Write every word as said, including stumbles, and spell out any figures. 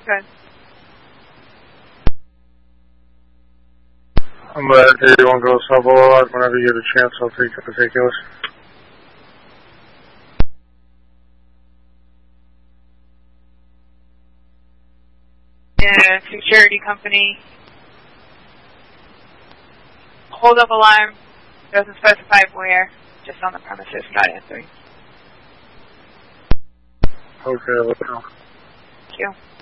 Good. I'm glad to hear you want to go sub log. Whenever you get a chance, I'll take the particulars. Yeah, security company. Hold up alarm. Doesn't specify where. Just on the premises. Not answering. Okay, let's go. Thank you.